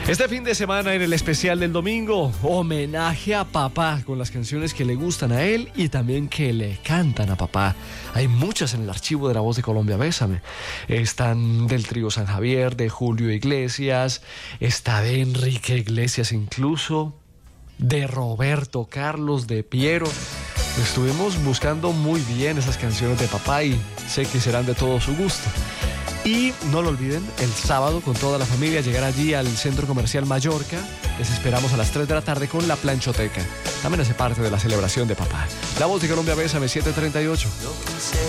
Este fin de semana en el especial del domingo, homenaje a papá con las canciones que le gustan a él y también que le cantan a papá. Hay muchas en el archivo de La Voz de Colombia, Bésame. Están del trío San Javier, de Julio Iglesias, está de Enrique Iglesias incluso, de Roberto Carlos, de Piero. Estuvimos buscando muy bien esas canciones de papá y sé que serán de todo su gusto. Y no lo olviden, el sábado con toda la familia llegar allí al Centro Comercial Mallorca. Les esperamos a las 3 de la tarde con la planchoteca. También hace parte de la celebración de papá. La Voz de Colombia, Bésame, 7:38.